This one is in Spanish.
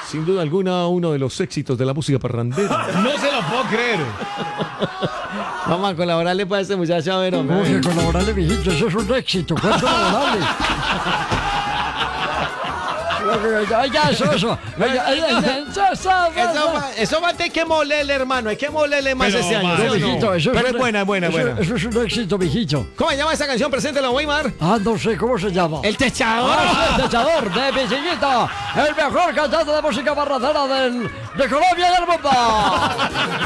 Sin duda alguna, uno de los éxitos de la música parrandera. No se lo puedo creer. Vamos a colaborarle para este muchacho, a ver, hombre. ¿Cómo que colaborarle, mijito? Eso es un éxito. ¿Cuánto colaborarle? Ya, eso. Eso va a tener que molerle, hermano. Hay que molerle más Pero, ese año. Mario, ¿sí o no? Mijito, eso Pero es es buena, es buena, es buena. Eso es un éxito, mijito. ¿Cómo se llama esa canción? Preséntela, Weimar. No sé, ¿cómo se llama? El techador. El techador de Pisillita, el mejor cantante de música parrandera de Colombia y del mundo.